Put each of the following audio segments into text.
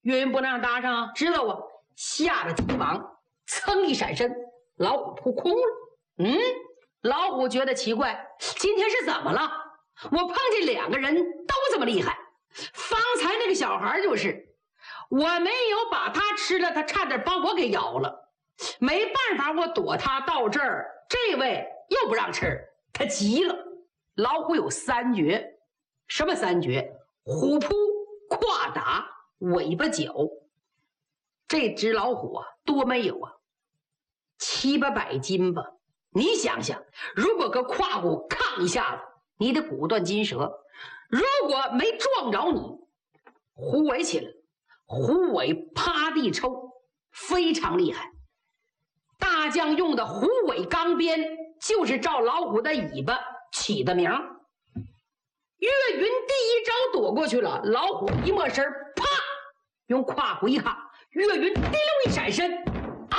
岳云不能让搭上，知道啊，吓得急忙噌一闪身，老虎扑空了。老虎觉得奇怪，今天是怎么了？我碰见两个人都这么厉害，方才那个小孩就是，我没有把他吃了，他差点把我给咬了，没办法，我躲他到这儿，这位又不让吃，他急了。老虎有三绝，什么三绝？虎扑、胯打、尾巴绞。这只老虎啊，多没有啊，700-800斤吧。你想想，如果搁胯骨抗一下子，你得骨断筋折；如果没撞着你，虎尾起来了，虎尾趴地抽，非常厉害。大将用的虎尾钢鞭，就是照老虎的尾巴起的名。岳云第一招躲过去了，老虎一没身，啪，用胯骨一卡，岳云滴溜一闪身，啊！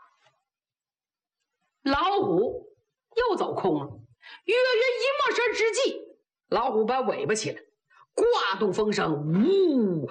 老虎又走空了。岳云一没身之际，老虎把尾巴起来，挂动风声，呜！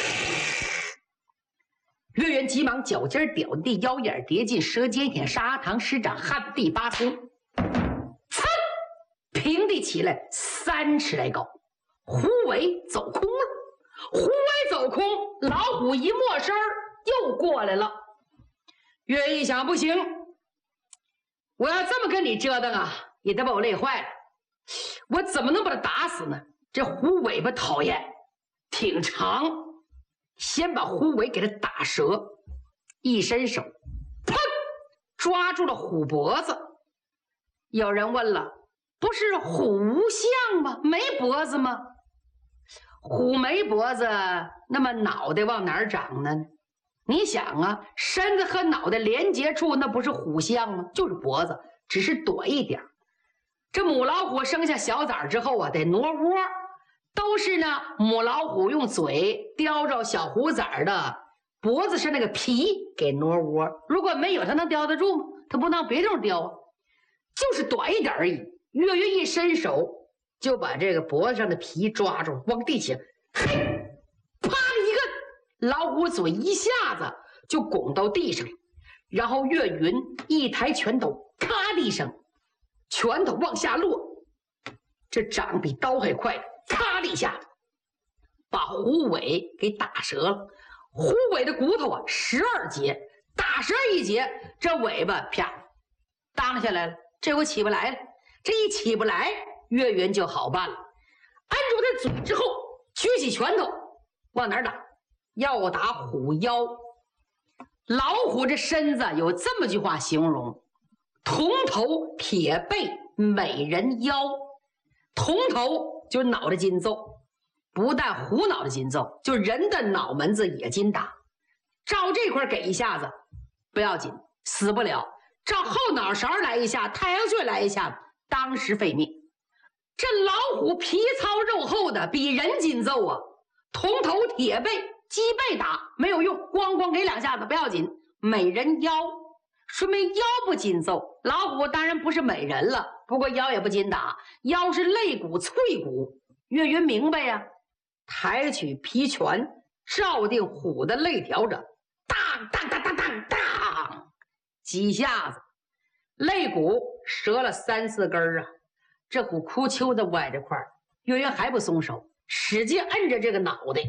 岳云急忙脚尖点地，腰眼叠进，舌尖舔砂糖，师长旱地拔葱，噌，平地起来3尺来高，虎尾走空了。虎尾走空，老虎一没身又过来了。岳云一想，不行，我要这么跟你折腾啊，也得把我累坏了。我怎么能把他打死呢？这虎尾巴讨厌，挺长，先把虎尾给他打折，一伸手，砰，抓住了虎脖子。有人问了，不是虎无相吗？没脖子吗？虎没脖子，那么脑袋往哪儿长呢？你想啊，身子和脑袋连接处，那不是虎相吗？就是脖子，只是短一点。这母老虎生下小崽之后啊，得挪窝，都是呢母老虎用嘴叼着小虎崽的脖子上那个皮给挪窝。如果没有，它能叼得住吗？它不能别地方叼啊，就是短一点而已。岳云一伸手，就把这个脖子上的皮抓住，往地下，嘿，啪一个，老虎嘴一下子就拱到地上，然后岳云一抬拳头，咔的一声，拳头往下落，这掌比刀还快，咔的一下子把虎尾给打折了。虎尾的骨头啊12节，打折一节，这尾巴啪当下来了，这回起不来了。这一起不来，岳云就好办了，按住他嘴之后，举起拳头往哪儿打？要打虎腰。老虎这身子有这么句话形容：铜头铁背美人腰。铜头就是脑袋筋揍，不但虎脑袋筋揍，就人的脑门子也筋打。照这块给一下子不要紧，死不了；照后脑勺来一下，太阳穴来一下，当时废命。这老虎皮糙肉厚的，比人筋揍啊！铜头铁背鸡背打没有用，咣咣给2下子不要紧。美人腰，说明腰不筋揍。老虎当然不是美人了，不过腰也不筋打，腰是肋骨脆骨。岳云明白呀，抬起皮拳，照定虎的肋条着，当当当当当当，几下子，肋骨折了3、4根啊！这虎哭丘的歪着块，岳云还不松手，使劲摁着这个脑袋，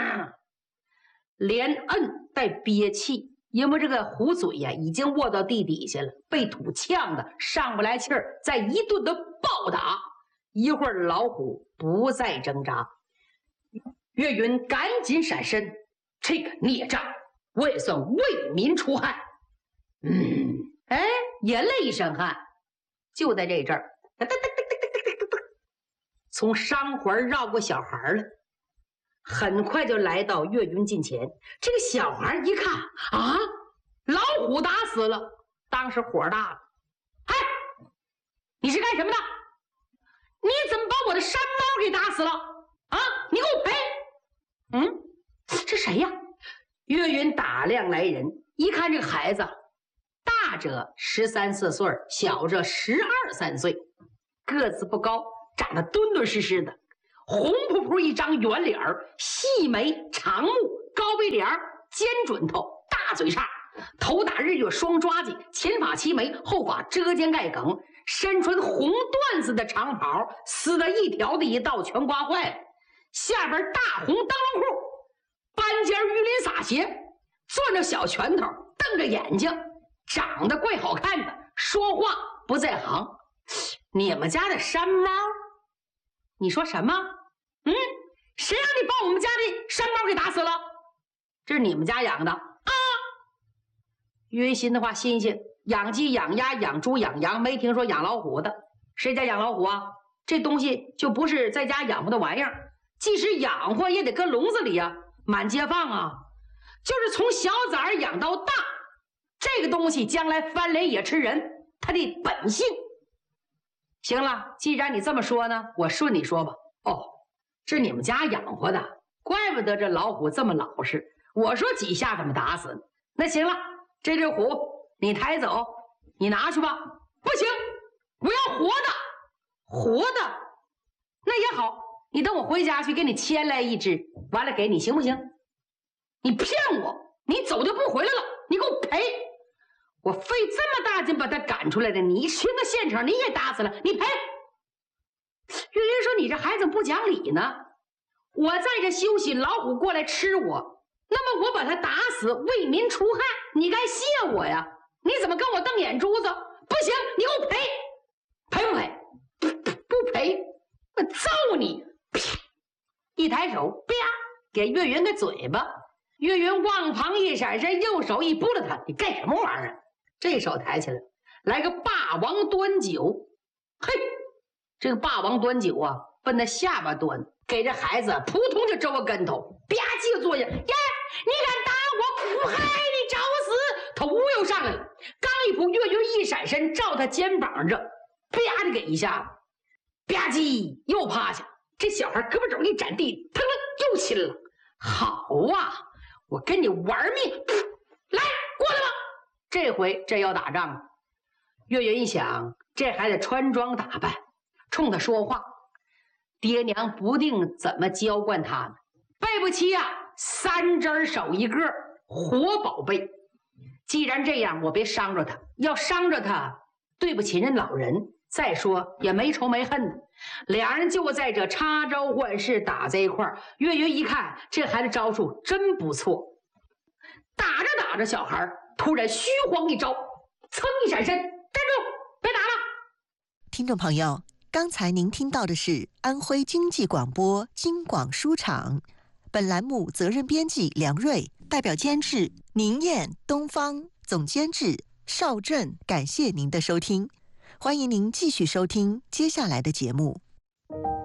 连摁带憋气，因为这个虎嘴呀已经卧到地底下了，被土呛的上不来气儿，再一顿的暴打，一会儿老虎不再挣扎。岳云赶紧闪身，这个孽障，我也算为民除害。哎，也累一身汗。就在这阵儿，从伤环绕过小孩了，很快就来到岳云近前。这个小孩一看啊，老虎打死了，当时火大了。哎，你是干什么的？你怎么把我的山猫给打死了啊？你给我赔！这谁呀？岳云打量来人，一看这个孩子，大者13、14岁，小者12、13岁，个子不高，长得敦敦实实的，红扑扑一张圆脸儿，细眉长目，高背脸，尖准头，大嘴叉，头打日月双抓髻，前发齐眉，后发遮肩盖梗，身穿红缎子的长袍，撕了一条的一道全刮坏了，下边大红灯笼裤，半截鱼鳞撒鞋，攥着小拳头，瞪着眼睛，长得怪好看的，说话不在行。你们家的山猫？你说什么？谁让你把我们家的山猫给打死了？这是你们家养的啊？于心的话新鲜，养鸡养鸭养猪养羊，没听说养老虎的。谁家养老虎啊？这东西就不是在家养活的玩意儿，即使养活也得搁笼子里啊，满街放啊。就是从小崽儿养到大，这个东西将来翻脸也吃人，它的本性。行了，既然你这么说呢，我顺你说吧。哦，是你们家养活的，怪不得这老虎这么老实。我说几下怎么打死呢？那行了，这只虎你抬走，你拿去吧。不行，我要活的。活的，那也好，你等我回家去给你牵来一只，完了给你，行不行？你骗我，你走就不回来了，你给我赔。我费这么大劲把他赶出来的，你寻个现成你也打死了，你赔。月云说：“你这孩子不讲理呢，我在这休息，老虎过来吃我，那么我把他打死，为民除害，你该谢我呀？你怎么跟我瞪眼珠子？不行，你给我赔，赔不赔？不赔，我揍你！”一抬手，啪，给岳云个嘴巴。岳云往旁一闪身，右手一拨了他：“你干什么玩意儿？”这手抬起来，来个霸王端酒。嘿，这个霸王端酒啊，奔他下巴端，给这孩子扑通就周个跟头，吧唧就坐下。呀，你敢打我，苦害你找死！他又上来了，刚一扑，岳云一闪身，照他肩膀这，啪的给一下子，吧唧又趴下。这小孩胳膊肘一展地，腾腾又亲了。好啊，我跟你玩命！来，过来吧。这回真要打仗了。岳云一想，这孩子穿装打扮，冲他说话，爹娘不定怎么娇惯他呢。背不起啊，3只手一个，活宝贝。既然这样，我别伤着他，要伤着他，对不起人老人。再说也没仇没恨的，俩人就在这插招换式打在一块儿。岳云一看，这孩子招数真不错。打着打着，小孩突然虚晃一招，噌一闪身，站住，别打了。 听众朋友，刚才您听到的是安徽经济广播京广书场，本栏目责任编辑梁瑞，代表监制宁燕、东方，总监制邵振。感谢您的收听，欢迎您继续收听接下来的节目。